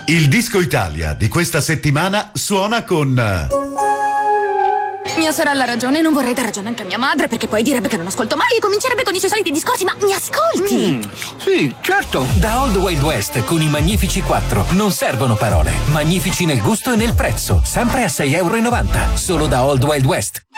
Il Disco Italia di questa settimana suona con... Mia sorella ha ragione, non vorrei dar ragione anche a mia madre, perché poi direbbe che non ascolto mai e comincerebbe con i suoi soliti discorsi, ma mi ascolti? Sì, certo. Da Old Wild West con i Magnifici 4 non servono parole. Magnifici nel gusto e nel prezzo, sempre a €6,90. Solo da Old Wild West.